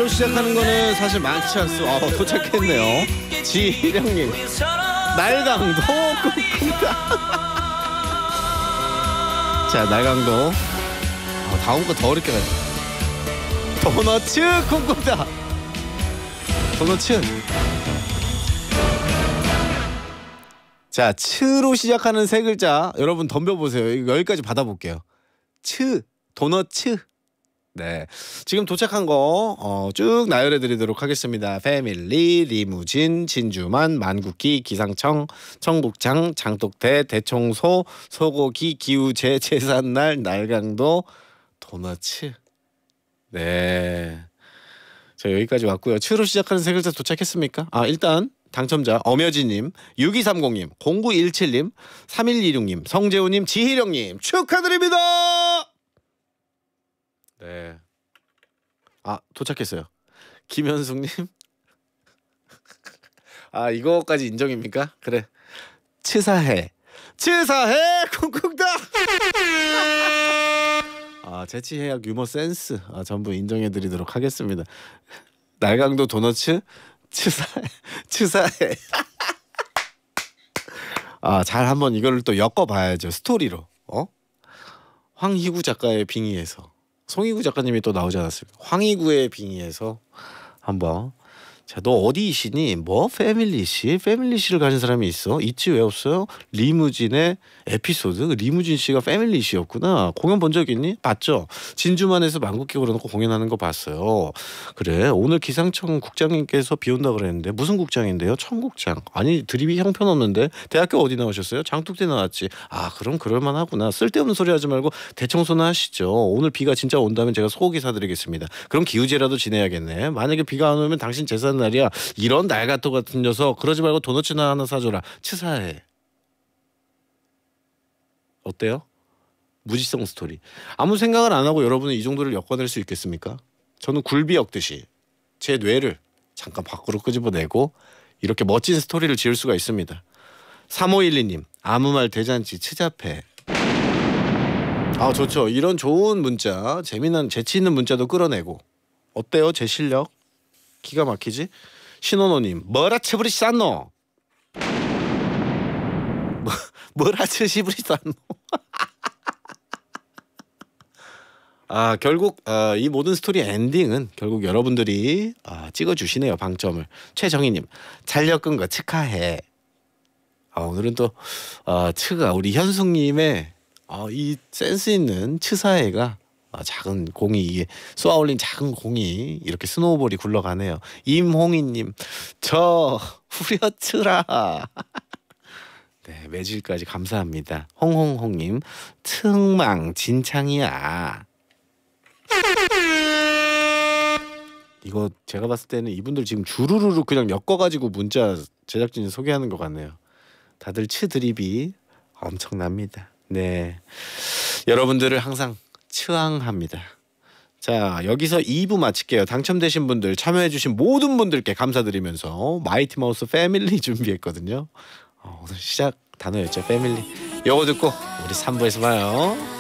칠로 시작하는 거는 사실 많지 않습니다. 도착했네요. 지희령님. 날강도 쿵쿵따. 자, 날강도. 다음 거 더 어렵게 가자. 도너츠 쿵쿵따. 도너츠. 자, 츠로 시작하는 세 글자 여러분 덤벼보세요. 여기까지 받아볼게요. 츠, 도너츠. 네, 지금 도착한 거 쭉 나열해드리도록 하겠습니다. 패밀리, 리무진, 진주만, 만국기, 기상청, 청국장, 장독대, 대청소, 소고기, 기우제, 제삿날, 날강도, 도너츠. 네, 자 여기까지 왔고요. 츠로 시작하는 세 글자 도착했습니까? 일단 당첨자 엄여진님, 6230님, 0917님, 3126님, 성재우님, 지희령님 축하드립니다. 네. 도착했어요. 김현숙님. 이거까지 인정입니까? 그래. 치사해. 치사해 쿵쿵다. 재치해약 유머 센스 전부 인정해드리도록 하겠습니다. 날강도 도너츠 치사해. 치사해. 잘 한번 이거를 또 엮어봐야죠. 스토리로. 황희구 작가의 빙의에서 송희구 작가님이 또 나오지 않았습니까? 황희구의 빙의에서 한번. 자, 너 어디이시니? 뭐 패밀리시? 패밀리시를 가진 사람이 있어? 있지 왜 없어요? 리무진의 에피소드. 리무진 씨가 패밀리시였구나. 공연 본 적 있니? 봤죠? 진주만에서 만국기 걸어놓고 공연하는 거 봤어요. 그래, 오늘 기상청 국장님께서 비 온다 그랬는데 무슨 국장인데요? 청국장. 아니 드립이 형편없는데. 대학교 어디 나오셨어요? 장독대 나왔지. 그럼 그럴만하구나. 쓸데없는 소리 하지 말고 대청소나 하시죠. 오늘 비가 진짜 온다면 제가 소고기 사드리겠습니다. 그럼 기우제라도 지내야겠네. 만약에 비가 안 오면 당신 제사 날이야. 이런 날가토 같은 녀석. 그러지 말고 도너츠나 하나 사줘라. 치사해. 어때요? 무지성 스토리. 아무 생각을 안 하고 여러분은 이 정도를 엮어낼 수 있겠습니까? 저는 굴비 엮듯이 제 뇌를 잠깐 밖으로 끄집어내고 이렇게 멋진 스토리를 지을 수가 있습니다. 3512님, 아무 말 대잔치 치자패. 좋죠. 이런 좋은 문자, 재미난 재치 있는 문자도 끌어내고. 어때요? 제 실력? 기가 막히지? 신원호님, 뭐라 치부리 쌌노? 뭐라 치부리 쌌노? 결국 이 모든 스토리 엔딩은 결국 여러분들이 찍어주시네요. 방점을. 최정희님, 잘 엮은 거 축하해. 오늘은 또 츠가 우리 현숙님의 이 센스 있는 츠사해가 작은 공이 이게 쏘아올린 작은 공이 이렇게 스노우볼이 굴러가네요. 임홍희님, 저 후려츠라. 네, 매질까지 감사합니다. 홍홍홍님, 층망 진창이야. 이거 제가 봤을 때는 이분들 지금 주르르르 그냥 엮어가지고 문자 제작진이 소개하는 것 같네요. 다들 츠 드립이 엄청납니다. 네, 여러분들을 항상 츠앙합니다. 자, 여기서 2부 마칠게요. 당첨되신 분들, 참여해주신 모든 분들께 감사드리면서 마이티마우스 패밀리 준비했거든요. 오늘 시작 단어였죠. 패밀리. 요거 듣고 우리 3부에서 봐요.